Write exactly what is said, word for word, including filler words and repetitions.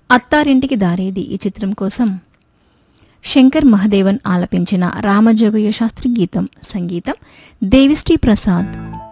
అత్తారింటికి దారేది ఈ చిత్రం కోసం శంకర్ మహదేవన్ ఆలపించిన రామజోగయ్య శాస్త్రి గీతం, సంగీతం దేవిశ్రీ ప్రసాద్.